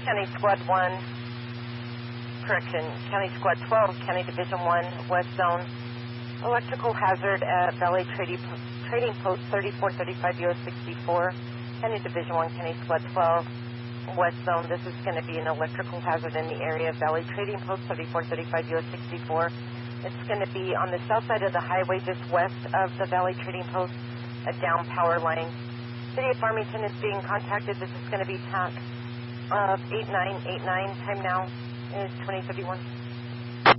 County Squad 1, correction, County Squad 12, County Division 1, West Zone. Electrical hazard at Valley Trading Post 3435 US 64, County Division 1, County Squad 12, West Zone. This is going to be an electrical hazard in the area of Valley Trading Post 3435 US 64. It's going to be on the south side of the highway, just west of the Valley Trading Post, a down power line. City of Farmington is being contacted. This is going to be TAC of 8989. Time now is 20:51.